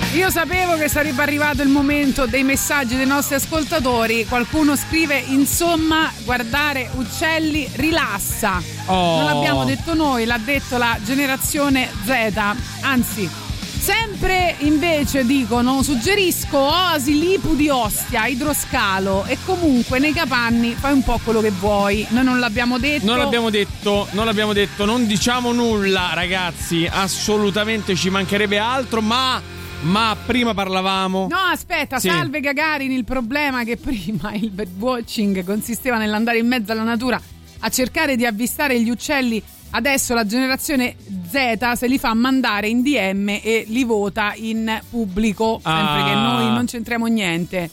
Io sapevo che sarebbe arrivato il momento dei messaggi dei nostri ascoltatori. Qualcuno scrive: insomma, guardare uccelli rilassa. Non l'abbiamo detto noi, l'ha detto la generazione Z. Anzi, sempre invece dicono: suggerisco oasi Lipu di Ostia, idroscalo, e comunque nei capanni fai un po' quello che vuoi. Noi non l'abbiamo detto. Non l'abbiamo detto, non diciamo nulla, ragazzi, assolutamente, ci mancherebbe altro, ma prima parlavamo. No, aspetta, sì. Salve Gagarin, il problema è che prima il birdwatching consisteva nell'andare in mezzo alla natura a cercare di avvistare gli uccelli. Adesso la generazione Z se li fa mandare in DM e li vota in pubblico, sempre che noi non c'entriamo niente.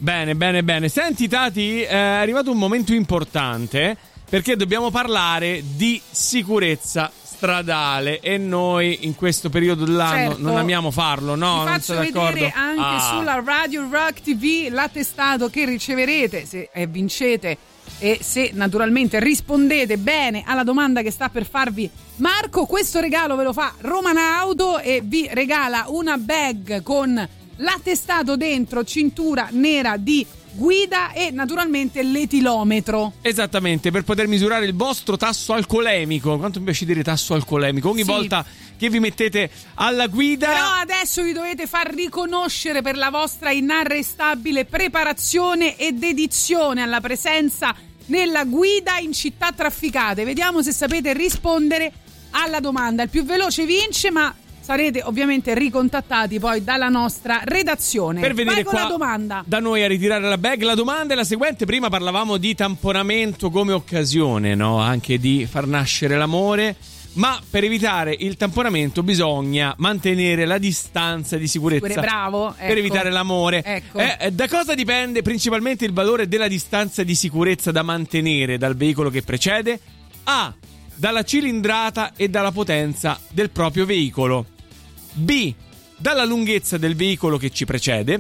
Bene. Senti Tati, è arrivato un momento importante perché dobbiamo parlare di sicurezza stradale e noi in questo periodo dell'anno non amiamo farlo, no? Vi faccio vedere anche sulla Radio Rock TV l'attestato che riceverete se vincete e se naturalmente rispondete bene alla domanda che sta per farvi Marco. Questo regalo ve lo fa Romanauto e vi regala una bag con l'attestato dentro, cintura nera di guida e naturalmente l'etilometro. Esattamente, per poter misurare il vostro tasso alcolemico. Quanto mi piace dire tasso alcolemico ogni volta che vi mettete alla guida. Però adesso vi dovete far riconoscere per la vostra inarrestabile preparazione e dedizione alla presenza nella guida in città trafficate. Vediamo se sapete rispondere alla domanda. Il più veloce vince, ma sarete ovviamente ricontattati poi dalla nostra redazione per venire qua la domanda da noi a ritirare la bag. La domanda è la seguente: prima parlavamo di tamponamento come occasione, no? Anche di far nascere l'amore, ma per evitare il tamponamento bisogna mantenere la distanza di sicurezza. Bravo, ecco. Per evitare l'amore. Ecco. Da cosa dipende principalmente il valore della distanza di sicurezza da mantenere dal veicolo che precede? A. Dalla cilindrata e dalla potenza del proprio veicolo. B. Dalla lunghezza del veicolo che ci precede.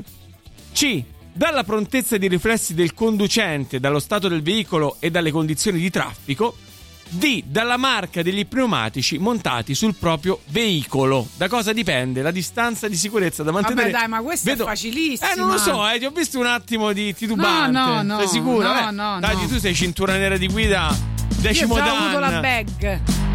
C. Dalla prontezza di riflessi del conducente, dallo stato del veicolo e dalle condizioni di traffico. D. Dalla marca degli pneumatici montati sul proprio veicolo. Da cosa dipende la distanza di sicurezza da mantenere? Vabbè dai, ma questo è facilissimo. Non lo so, ti ho visto un attimo di titubante. No. Sei sicura? No. Dai, tu sei cintura nera di guida. Decimo Io ho dan. già avuto la bag.